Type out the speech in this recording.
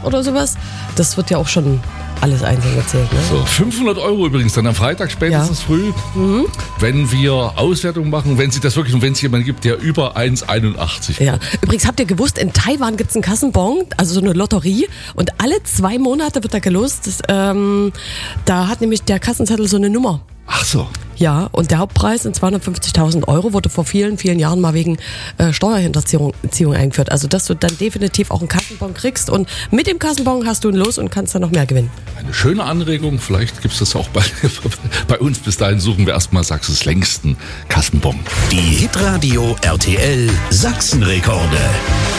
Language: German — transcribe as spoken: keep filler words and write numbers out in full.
oder sowas. Das wird ja auch schon alles einzeln gezählt. Ne? So, fünfhundert Euro übrigens dann am Freitag spätestens Ja. früh, Mhm. wenn wir Auswertung machen, wenn Sie das wirklich und wenn es jemanden gibt, der über eins Komma einundachtzig Ja. Übrigens, habt ihr gewusst, in Taiwan gibt es einen Kassenbon, also so eine Lotterie, und alle zwei Monate wird da gelost. Das, ähm, da hat nämlich der Kassenzettel so eine Nummer. Ach so. Ja, und der Hauptpreis sind zweihundertfünfzigtausend Euro, wurde vor vielen, vielen Jahren mal wegen äh, Steuerhinterziehung Ziehung eingeführt. Also, dass du dann definitiv auch einen Kassenbon kriegst und mit dem Kassenbon hast du ein Los und kannst dann noch mehr gewinnen. Eine schöne Anregung, vielleicht gibt es das auch bei, bei uns. Bis dahin suchen wir erstmal Sachsens längsten Kassenbon. Die Hitradio R T L Sachsenrekorde.